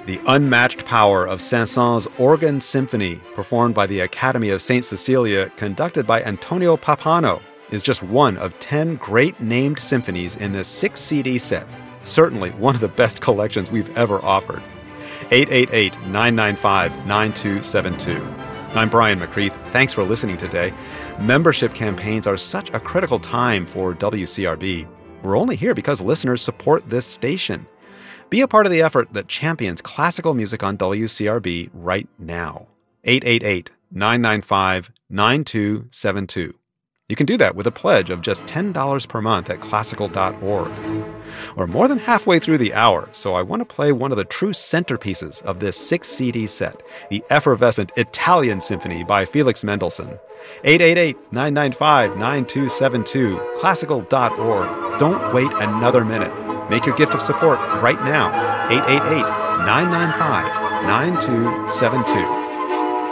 The unmatched power of Saint-Saëns' Organ Symphony, performed by the Academy of St. Cecilia, conducted by Antonio Pappano, is just one of 10 great named symphonies in this 6-CD set. Certainly one of the best collections we've ever offered. 888-995-9272. I'm Brian McCreath. Thanks for listening today. Membership campaigns are such a critical time for WCRB. We're only here because listeners support this station. Be a part of the effort that champions classical music on WCRB right now. 888-995-9272. You can do that with a pledge of just $10 per month at classical.org. We're more than halfway through the hour, so I want to play one of the true centerpieces of this 6-CD set, the effervescent Italian Symphony by Felix Mendelssohn. 888-995-9272, classical.org. Don't wait another minute. Make your gift of support right now. 888-995-9272.